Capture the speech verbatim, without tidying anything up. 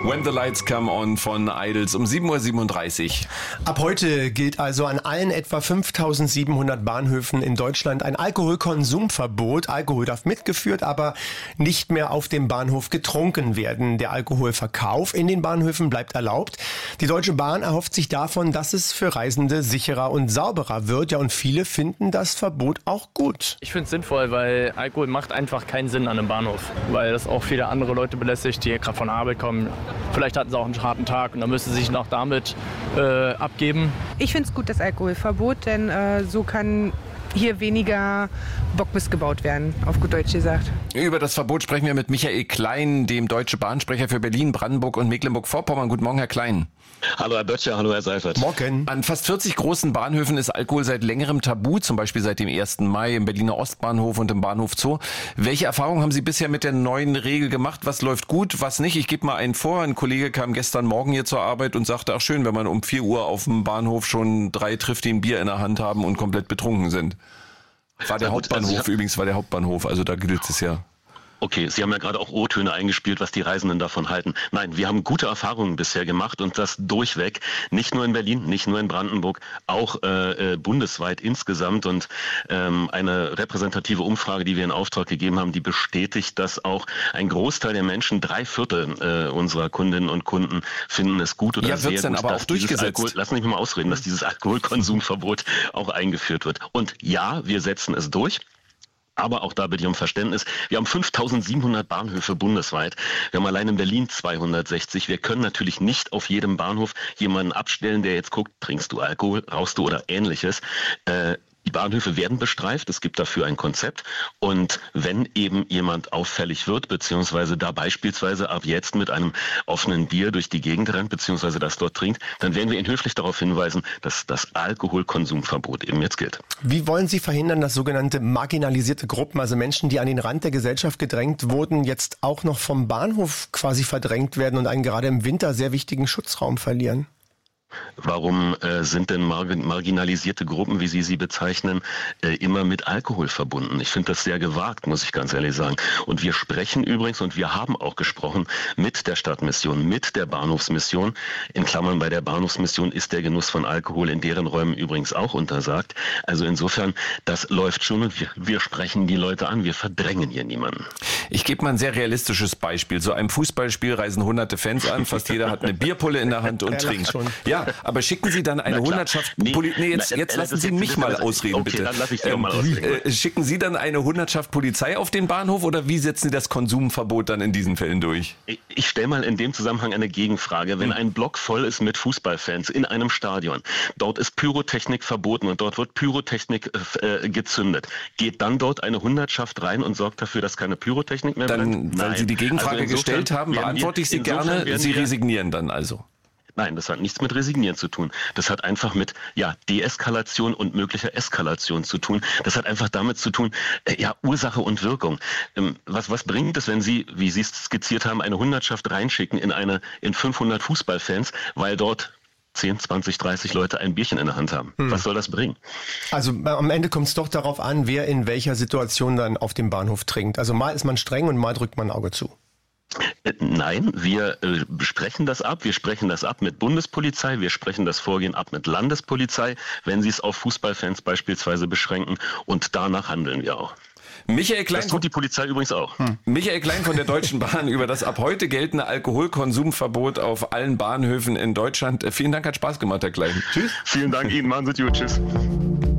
When the Lights Come On von Idols um sieben Uhr siebenunddreißig. Ab heute gilt also an allen etwa fünftausendsiebenhundert Bahnhöfen in Deutschland ein Alkoholkonsumverbot. Alkohol darf mitgeführt, aber nicht mehr auf dem Bahnhof getrunken werden. Der Alkoholverkauf in den Bahnhöfen bleibt erlaubt. Die Deutsche Bahn erhofft sich davon, dass es für Reisende sicherer und sauberer wird. Ja, und viele finden das Verbot auch gut. Ich finde es sinnvoll, weil Alkohol macht einfach keinen Sinn an einem Bahnhof, weil das auch viele andere Leute belästigt, die gerade von der Arbeit kommen. Vielleicht hatten sie auch einen harten Tag und dann müssen sie sich noch damit äh, abgeben. Ich finde es gut, das Alkoholverbot, denn äh, so kann hier weniger Bockmist gebaut werden, auf gut Deutsch gesagt. Über das Verbot sprechen wir mit Michael Klein, dem Deutsche Bahnsprecher für Berlin, Brandenburg und Mecklenburg-Vorpommern. Guten Morgen, Herr Klein. Hallo, Herr Böttcher, hallo, Herr Seifert. Morgen. An fast vierzig großen Bahnhöfen ist Alkohol seit längerem tabu, zum Beispiel seit dem ersten Mai im Berliner Ostbahnhof und im Bahnhof Zoo. Welche Erfahrungen haben Sie bisher mit der neuen Regel gemacht? Was läuft gut, was nicht? Ich gebe mal einen vor. Ein Kollege kam gestern Morgen hier zur Arbeit und sagte, ach schön, wenn man um vier Uhr auf dem Bahnhof schon drei trifft, die ein Bier in der Hand haben und komplett betrunken sind. War der Hauptbahnhof, also übrigens war der Hauptbahnhof, also da gilt es ja. Okay, Sie haben ja gerade auch O-Töne eingespielt, was die Reisenden davon halten. Nein, wir haben gute Erfahrungen bisher gemacht und das durchweg. Nicht nur in Berlin, nicht nur in Brandenburg, auch äh, bundesweit insgesamt. Und ähm, eine repräsentative Umfrage, die wir in Auftrag gegeben haben, die bestätigt, dass auch ein Großteil der Menschen, drei Viertel äh, unserer Kundinnen und Kunden, finden es gut oder ja, sehr dann gut, aber dass auch durchgesetzt. Alkohol, lass mich mal ausreden, dass dieses Alkoholkonsumverbot auch eingeführt wird. Und ja, wir setzen es durch. Aber auch da bitte ich um Verständnis. Wir haben fünftausendsiebenhundert Bahnhöfe bundesweit. Wir haben allein in Berlin zweihundertsechzig. Wir können natürlich nicht auf jedem Bahnhof jemanden abstellen, der jetzt guckt, trinkst du Alkohol, rauchst du oder ähnliches. Äh, Die Bahnhöfe werden bestreift, es gibt dafür ein Konzept und wenn eben jemand auffällig wird, beziehungsweise da beispielsweise ab jetzt mit einem offenen Bier durch die Gegend rennt, beziehungsweise das dort trinkt, dann werden wir ihn höflich darauf hinweisen, dass das Alkoholkonsumverbot eben jetzt gilt. Wie wollen Sie verhindern, dass sogenannte marginalisierte Gruppen, also Menschen, die an den Rand der Gesellschaft gedrängt wurden, jetzt auch noch vom Bahnhof quasi verdrängt werden und einen gerade im Winter sehr wichtigen Schutzraum verlieren? Warum äh, sind denn margin- marginalisierte Gruppen, wie Sie sie bezeichnen, äh, immer mit Alkohol verbunden? Ich finde das sehr gewagt, muss ich ganz ehrlich sagen. Und wir sprechen übrigens, und wir haben auch gesprochen, mit der Stadtmission, mit der Bahnhofsmission. In Klammern, bei der Bahnhofsmission ist der Genuss von Alkohol in deren Räumen übrigens auch untersagt. Also insofern, das läuft schon und wir, wir sprechen die Leute an, wir verdrängen hier niemanden. Ich gebe mal ein sehr realistisches Beispiel. So einem Fußballspiel reisen hunderte Fans an, fast jeder hat eine Bierpulle in der Hand und trinkt. Schon. Ja, aber schicken Sie dann eine Hundertschaft... Nee, Poli- nee, jetzt, na, jetzt na, lassen Sie mich mal ausreden, okay, bitte. Dann lass ich Sie ähm, mal ausreden. Äh, schicken Sie dann eine Hundertschaft Polizei auf den Bahnhof oder wie setzen Sie das Konsumverbot dann in diesen Fällen durch? Ich, ich stelle mal in dem Zusammenhang eine Gegenfrage. Wenn ein Block voll ist mit Fußballfans in einem Stadion, dort ist Pyrotechnik verboten und dort wird Pyrotechnik äh, gezündet, geht dann dort eine Hundertschaft rein und sorgt dafür, dass keine Pyrotechnik mehr dann, brennt? Weil Nein. Sie die Gegenfrage also gestellt haben, beantworte ich sie gerne. Sie resignieren dann also. Nein, das hat nichts mit Resignieren zu tun. Das hat einfach mit ja Deeskalation und möglicher Eskalation zu tun. Das hat einfach damit zu tun, äh, ja Ursache und Wirkung. Ähm, was was bringt es, wenn Sie, wie Sie es skizziert haben, eine Hundertschaft reinschicken in eine in fünfhundert Fußballfans, weil dort zehn, zwanzig, dreißig Leute ein Bierchen in der Hand haben? Hm. Was soll das bringen? Also am Ende kommt es doch darauf an, wer in welcher Situation dann auf dem Bahnhof trinkt. Also mal ist man streng und mal drückt man ein Auge zu. Nein, wir äh, sprechen das ab. Wir sprechen das ab mit Bundespolizei. Wir sprechen das Vorgehen ab mit Landespolizei, wenn sie es auf Fußballfans beispielsweise beschränken. Und danach handeln wir auch. Michael Klein, das tut die Polizei übrigens auch. Hm. Michael Klein von der Deutschen Bahn über das ab heute geltende Alkoholkonsumverbot auf allen Bahnhöfen in Deutschland. Vielen Dank, hat Spaß gemacht, Herr Klein. Tschüss. Vielen Dank Ihnen, machen Sie es gut. Tschüss.